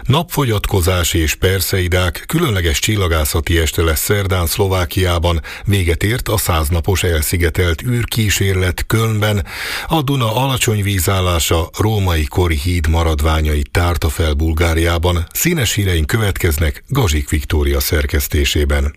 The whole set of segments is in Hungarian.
Napfogyatkozás és perszeidák különleges csillagászati este lesz szerdán Szlovákiában. Véget ért a 100 napos elszigetelt űrkísérlet Kölnben. A Duna alacsony vízállása római kori híd maradványait tárta fel Bulgáriában. Színes híreink következnek Gazsik Viktória szerkesztésében.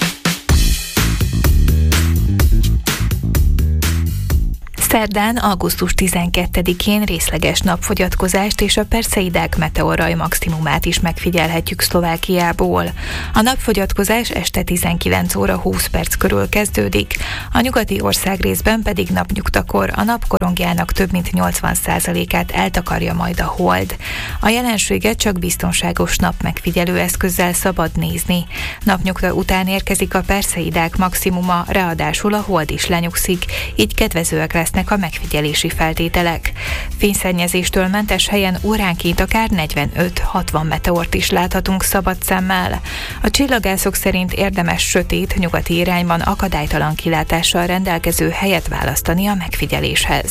Szerdán, augusztus 12-én részleges napfogyatkozást és a perseidák meteorraj maximumát is megfigyelhetjük Szlovákiából. A napfogyatkozás este 19 óra 20 perc körül kezdődik, a nyugati országrészben pedig napnyugtakor a napkorongjának több mint 80%-át eltakarja majd a hold. A jelenséget csak biztonságos napmegfigyelő eszközzel szabad nézni. Napnyugta után érkezik a perseidák maximuma, ráadásul a hold is lenyugszik, így kedvezőek lesznek a megfigyelési feltételek. Fényszennyezéstől mentes helyen óránként akár 45-60 meteort is láthatunk szabad szemmel. A csillagászok szerint érdemes sötét, nyugati irányban akadálytalan kilátással rendelkező helyet választani a megfigyeléshez.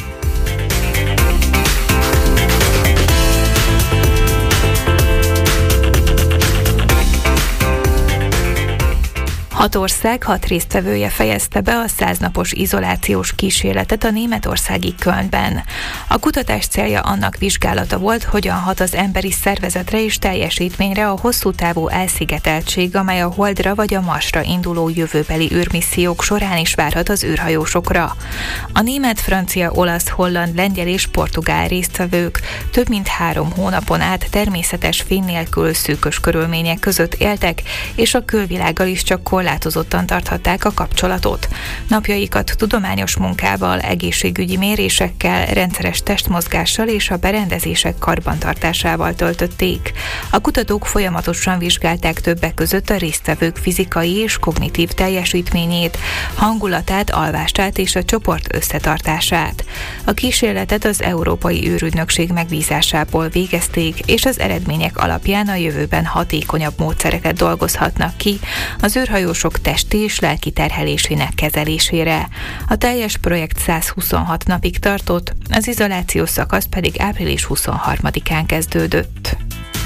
6 ország 6 résztvevője fejezte be a 100 napos izolációs kísérletet a németországi Kölnben. A kutatás célja annak vizsgálata volt, hogyan hat az emberi szervezetre és teljesítményre a hosszú távú elszigeteltség, amely a Holdra vagy a Marsra induló jövőbeli űrmissziók során is várhat az űrhajósokra. A német, francia, olasz, holland, lengyel és portugál résztvevők több mint 3 hónapon át természetes fény nélkül szűkös körülmények között éltek, és a külvilággal is csak korlátozottan tarthatták a kapcsolatot. Napjaikat tudományos munkával, egészségügyi mérésekkel, rendszeres testmozgással és a berendezések karbantartásával töltötték. A kutatók folyamatosan vizsgálták többek között a résztvevők fizikai és kognitív teljesítményét, hangulatát, alvását és a csoport összetartását. A kísérletet az Európai űrügynökség megbízásából végezték, és az eredmények alapján a jövőben hatékonyabb módszereket dolgozhatnak ki az űrhajósok testi és lelki terhelésének kezelésére. A teljes projekt 126 napig tartott, az izolációs szakasz pedig április 23-án kezdődött.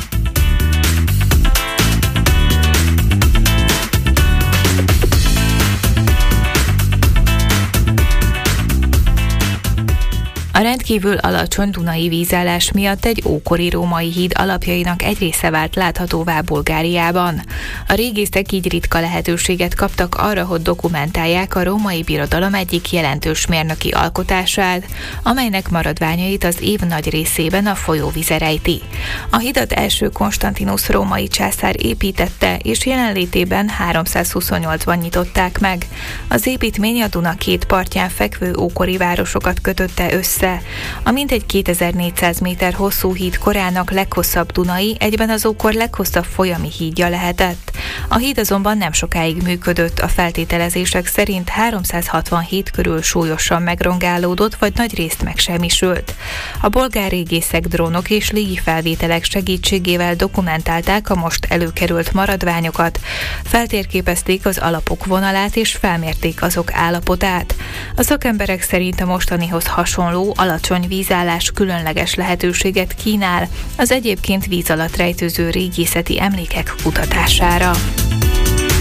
A rendkívül alacsony dunai vízállás miatt egy ókori római híd alapjainak egy része vált láthatóvá Bulgáriában. A régészek így ritka lehetőséget kaptak arra, hogy dokumentálják a római birodalom egyik jelentős mérnöki alkotását, amelynek maradványait az év nagy részében a folyóvize rejti. A hidat első Konstantinusz római császár építette, és jelenlétében 328-ban nyitották meg. Az építmény a Duna két partján fekvő ókori városokat kötötte össze. A mintegy 2400 méter hosszú híd korának leghosszabb dunai, egyben az ókor leghosszabb folyami hídja lehetett. A híd azonban nem sokáig működött, a feltételezések szerint 367 körül súlyosan megrongálódott, vagy nagyrészt megsemmisült. A bolgár régészek drónok és légifelvételek segítségével dokumentálták a most előkerült maradványokat, feltérképezték az alapok vonalát és felmérték azok állapotát. A szakemberek szerint a mostanihoz hasonló alacsony vízállás különleges lehetőséget kínál az egyébként víz alatt rejtőző régészeti emlékek kutatására.